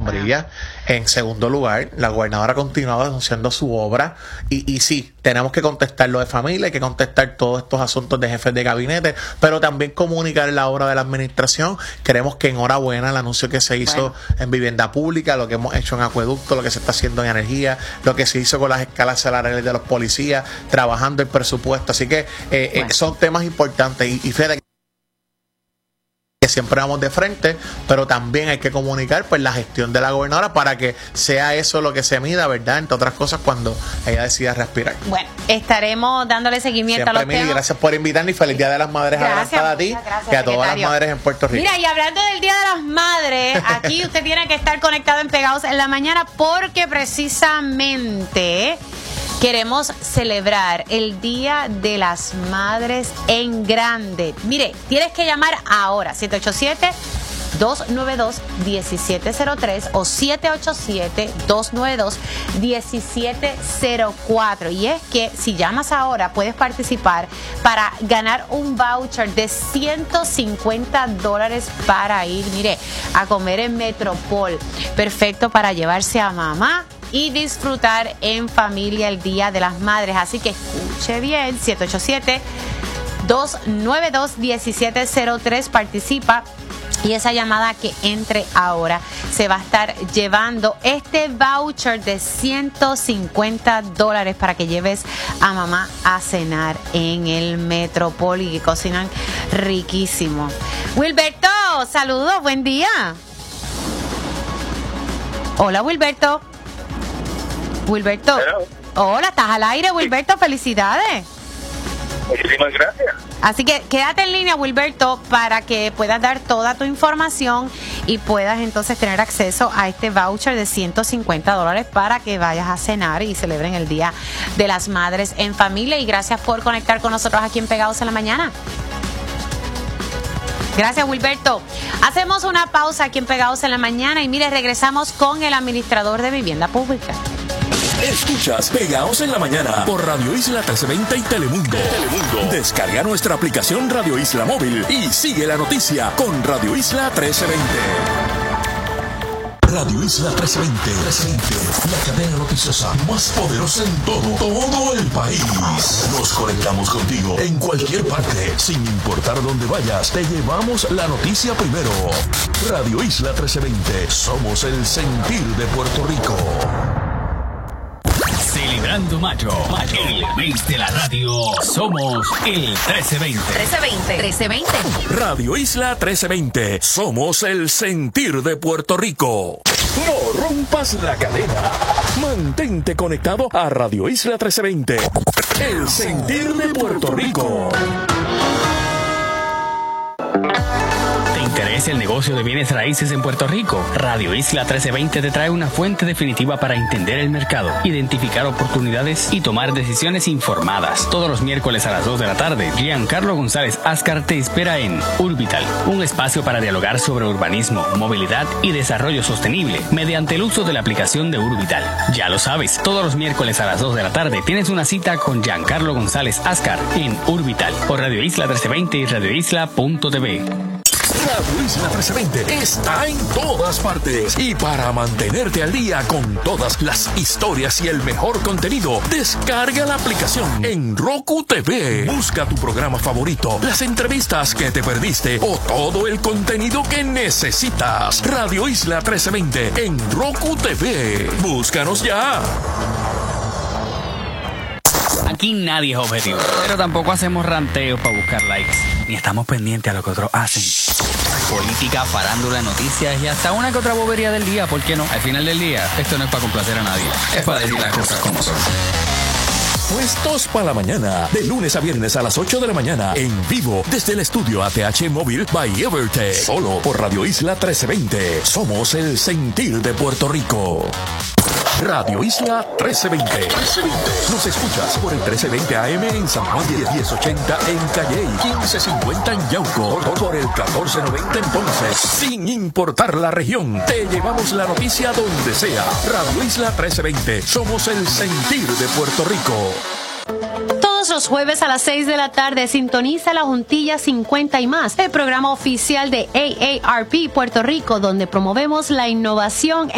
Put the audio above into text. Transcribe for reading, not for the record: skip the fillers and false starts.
sombrilla. En segundo lugar, la gobernadora ha continuado denunciando su obra y sí, tenemos que contestar lo de familia, hay que contestar todos estos asuntos de jefes de gabinete, pero también comunicar la obra de la administración. Queremos que enhorabuena el anuncio que se hizo en vivienda pública, lo que hemos hecho en acueducto, lo que se está haciendo en energía, lo que se hizo con las escalas salariales de los policías, trabajando el presupuesto. Así que son temas importantes y fíjate que siempre vamos de frente, pero también hay que comunicar pues la gestión de la gobernadora para que sea eso lo que se mida, ¿verdad? Entre otras cosas, cuando ella decida respirar. Bueno, estaremos dándole seguimiento siempre, a los temas. Gracias por invitarme y feliz Día de las Madres adelantada a ti y a todas las madres en Puerto Rico. Mira, y hablando del Día de las Madres, aquí usted tiene que estar conectado en Pegados en la Mañana porque precisamente queremos celebrar el Día de las Madres en grande. Mire, tienes que llamar ahora, 787-292-1703 o 787-292-1704. Y es que si llamas ahora puedes participar para ganar un voucher de $150 para ir, mire, a comer en Metropol. Perfecto para llevarse a mamá y disfrutar en familia el Día de las Madres. Así que escuche bien, 787-292-1703, participa. Y esa llamada que entre ahora se va a estar llevando este voucher de $150 para que lleves a mamá a cenar en el Metropol y que cocinan riquísimo. Wilberto, saludos, buen día. Hola, Wilberto. Wilberto. Hello. Hola, estás al aire, Wilberto, felicidades. Muchísimas gracias. Así que quédate en línea, Wilberto, para que puedas dar toda tu información y puedas entonces tener acceso a este voucher de $150 para que vayas a cenar y celebren el Día de las Madres en familia. Y gracias por conectar con nosotros aquí en Pegados en la Mañana. Gracias, Wilberto. Hacemos una pausa aquí en Pegados en la Mañana y mire, regresamos con el administrador de Vivienda Pública. Escuchas Pegados en la Mañana por Radio Isla 1320 y Telemundo. Descarga nuestra aplicación Radio Isla Móvil y sigue la noticia con Radio Isla 1320. Radio Isla 1320, la cadena noticiosa más poderosa en todo el país. Nos conectamos contigo en cualquier parte, sin importar dónde vayas. Te llevamos la noticia primero. Radio Isla 1320, somos el sentir de Puerto Rico. Celebrando Mayo, el mes de la radio, somos el 1320. 1320. Radio Isla 1320, somos el sentir de Puerto Rico. No rompas la cadena. Mantente conectado a Radio Isla 1320, el sentir de Puerto Rico. ¿Te interesa el negocio de bienes raíces en Puerto Rico? Radio Isla 1320 te trae una fuente definitiva para entender el mercado, identificar oportunidades y tomar decisiones informadas. Todos los miércoles a las 2 de la tarde, Giancarlo González Ascar te espera en Urbital, un espacio para dialogar sobre urbanismo, movilidad y desarrollo sostenible mediante el uso de la aplicación de Urbital. Ya lo sabes, todos los miércoles a las 2 de la tarde tienes una cita con Giancarlo González Ascar en Urbital por Radio Isla 1320 y radioisla.tv. Radio Isla 1320 está en todas partes y para mantenerte al día con todas las historias y el mejor contenido, descarga la aplicación en Roku TV. Busca tu programa favorito, las entrevistas que te perdiste o todo el contenido que necesitas. Radio Isla 1320 en Roku TV. Búscanos ya. Aquí nadie es objetivo, pero tampoco hacemos ranteos para buscar likes, ni estamos pendientes a lo que otros hacen. Política, farándula, noticias y hasta una que otra bobería del día, ¿por qué no? Al final del día, esto no es para complacer a nadie, es para decir las cosas como son. Puestos para la mañana, de lunes a viernes a las 8 de la mañana, en vivo desde el estudio ATH Móvil by Evertech, solo por Radio Isla 1320. Somos el sentir de Puerto Rico. Radio Isla 1320. Nos escuchas por el 1320 AM en San Juan, 1080 en Calley, 1550 en Yauco, por el 1490 en Ponce. Sin importar la región, te llevamos la noticia donde sea. Radio Isla 1320. Somos el sentir de Puerto Rico. Todos los jueves a las 6 de la tarde sintoniza la Juntilla 50 y más, el programa oficial de AARP Puerto Rico, donde promovemos la innovación